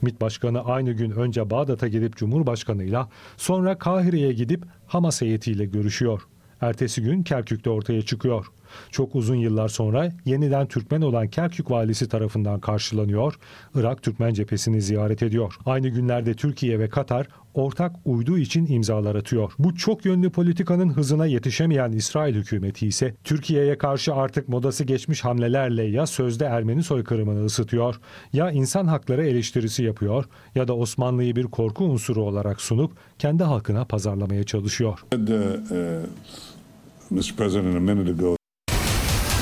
MİT Başkanı aynı gün önce Bağdat'a gidip Cumhurbaşkanı'yla, sonra Kahire'ye gidip Hamas heyetiyle görüşüyor. Ertesi gün Kerkük'te ortaya çıkıyor. Çok uzun yıllar sonra yeniden Türkmen olan Kerkük valisi tarafından karşılanıyor, Irak Türkmen cephesini ziyaret ediyor. Aynı günlerde Türkiye ve Katar ortak uydu için imzalar atıyor. Bu çok yönlü politikanın hızına yetişemeyen İsrail hükümeti ise Türkiye'ye karşı artık modası geçmiş hamlelerle ya sözde Ermeni soykırımını ısıtıyor, ya insan hakları eleştirisi yapıyor, ya da Osmanlı'yı bir korku unsuru olarak sunup kendi halkına pazarlamaya çalışıyor. Mr. President, a minute ago